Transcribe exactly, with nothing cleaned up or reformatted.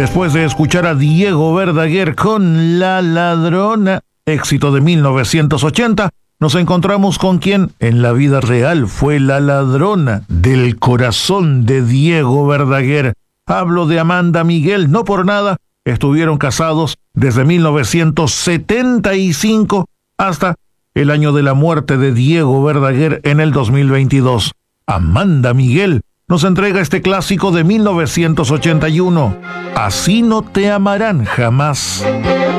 Después de escuchar a Diego Verdaguer con La Ladrona, éxito de mil novecientos ochenta, nos encontramos con quien en la vida real fue la ladrona del corazón de Diego Verdaguer. Hablo de Amanda Miguel. No por nada estuvieron casados desde mil novecientos setenta y cinco hasta el año de la muerte de Diego Verdaguer en el dos mil veintidós. Amanda Miguel nos entrega este clásico de mil novecientos ochenta y uno, Así no te amarán jamás.